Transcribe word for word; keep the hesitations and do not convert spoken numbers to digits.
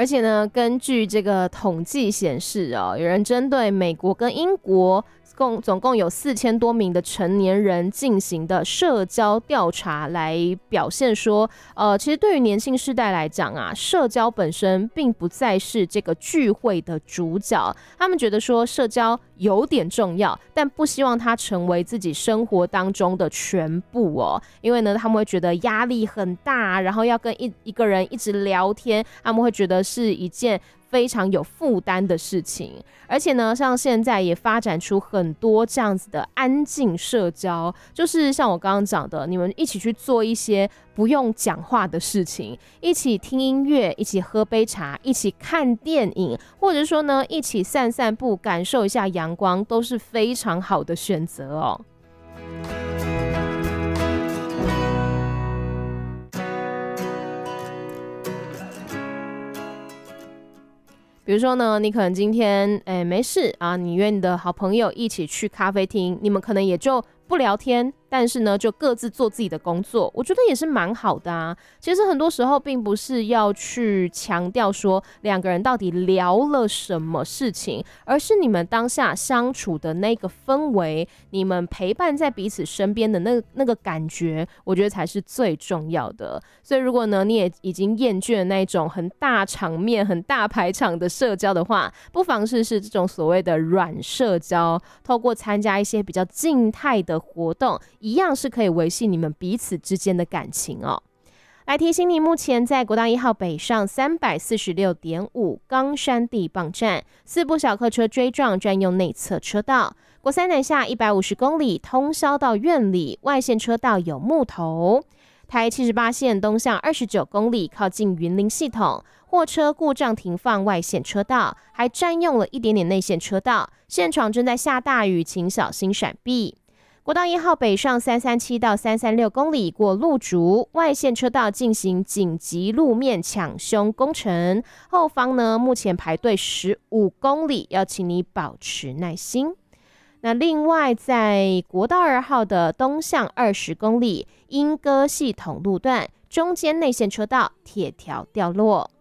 而且呢，根据这个统计显示哦，有人针对美国跟英国共总共有四千多名的成年人进行的社交调查，来表现说，呃，其实对于年轻世代来讲啊，社交本身并不再是这个聚会的主角。他们觉得说，社交有点重要，但不希望它成为自己生活当中的全部哦。因为呢，他们会觉得压力很大，然后要跟一一个人一直聊天，他们会觉得是一件非常有负担的事情。而且呢，像现在也发展出很多这样子的安静社交，就是像我刚刚讲的，你们一起去做一些不用讲话的事情，一起听音乐，一起喝杯茶，一起看电影，或者说呢，一起散散步，感受一下阳光，都是非常好的选择哦。比如说呢，你可能今天哎没事啊，你约你的好朋友一起去咖啡厅，你们可能也就不聊天，但是呢，就各自做自己的工作，我觉得也是蛮好的啊。其实很多时候并不是要去强调说两个人到底聊了什么事情，而是你们当下相处的那个氛围，你们陪伴在彼此身边的那那个感觉，我觉得才是最重要的。所以如果呢，你也已经厌倦那种很大场面、很大排场的社交的话，不妨试试这种所谓的软社交，透过参加一些比较静态的活动，一样是可以维系你们彼此之间的感情哦。来提醒你，目前在国道一号北上三百四十六点五冈山地磅站，四部小客车追撞，专用内侧车道。国三南下一百五十公里，通霄到苑里，外线车道有木头。台七十八线东向二十九公里，靠近云林系统，货车故障停放外线车道，还占用了一点点内线车道。现场正在下大雨，请小心闪避。国道一号北上三三七到三三六公里，过路竹，外线车道进行紧急路面抢修工程，后方呢目前排队十五公里，要请你保持耐心。那另外在国道二号的东向二十公里，莺歌系统路段中间内线车道铁条掉落。